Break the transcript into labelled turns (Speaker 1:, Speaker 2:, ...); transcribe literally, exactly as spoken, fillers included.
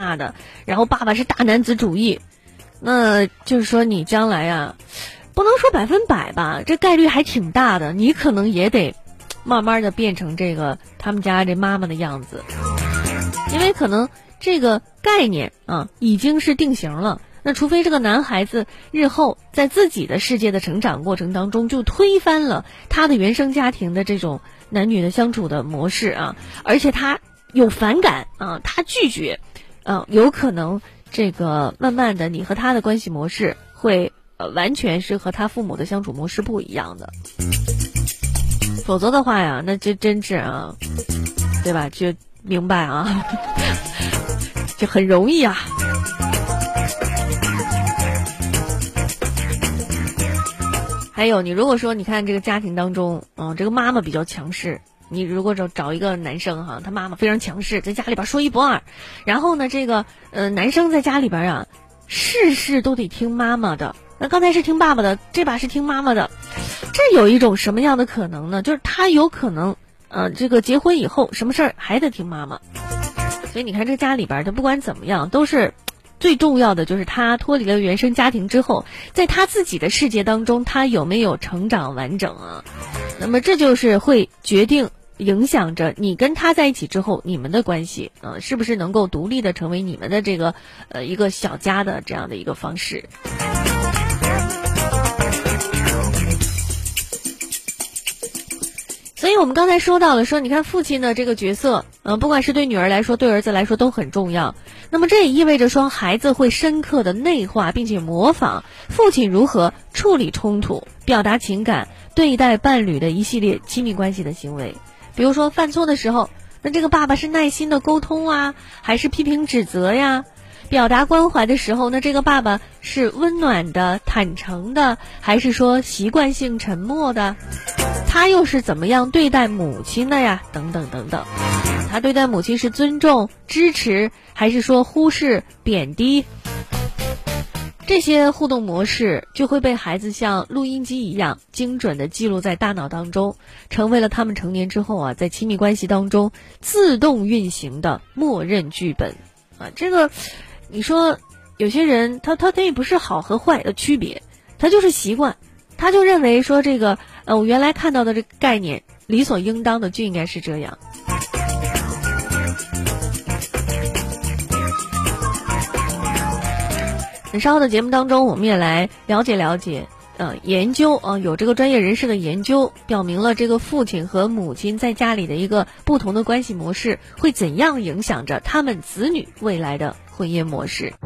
Speaker 1: 大的，然后爸爸是大男子主义，那就是说你将来啊，不能说百分百吧，这概率还挺大的，你可能也得慢慢的变成这个他们家这妈妈的样子，因为可能这个概念啊已经是定型了。那除非这个男孩子日后在自己的世界的成长过程当中就推翻了他的原生家庭的这种男女的相处的模式啊，而且他有反感啊，他拒绝，啊，有可能这个慢慢的你和他的关系模式会呃完全是和他父母的相处模式不一样的，否则的话呀，那这真是啊，对吧？就明白啊，就很容易啊。还有，你如果说你看这个家庭当中，嗯，这个妈妈比较强势，你如果找找一个男生哈，他妈妈非常强势，在家里边说一不二，然后呢，这个呃男生在家里边啊，事事都得听妈妈的，那刚才是听爸爸的，这把是听妈妈的，这有一种什么样的可能呢？就是他有可能，呃，这个结婚以后什么事儿还得听妈妈，所以你看这家里边，他不管怎么样都是。最重要的就是他脱离了原生家庭之后，在他自己的世界当中，他有没有成长完整啊？那么这就是会决定影响着你跟他在一起之后，你们的关系啊、呃，是不是能够独立的成为你们的这个呃一个小家的这样的一个方式。所以我们刚才说到了，说你看父亲的这个角色，嗯、呃，不管是对女儿来说，对儿子来说都很重要。那么这也意味着说，孩子会深刻的内化并且模仿父亲如何处理冲突、表达情感、对待伴侣的一系列亲密关系的行为。比如说犯错的时候，那这个爸爸是耐心的沟通啊，还是批评指责呀？表达关怀的时候，那这个爸爸是温暖的、坦诚的，还是说习惯性沉默的？他又是怎么样对待母亲的呀？等等等等，他对待母亲是尊重、支持，还是说忽视、贬低？这些互动模式就会被孩子像录音机一样精准地记录在大脑当中，成为了他们成年之后啊，在亲密关系当中自动运行的默认剧本啊。这个，你说有些人他他他也不是好和坏的区别，他就是习惯。他就认为说这个呃，我原来看到的这个概念理所应当的就应该是这样。那稍后的节目当中，我们也来了解了解，呃，研究啊、呃，有这个专业人士的研究表明了这个父亲和母亲在家里的一个不同的关系模式，会怎样影响着他们子女未来的婚姻模式。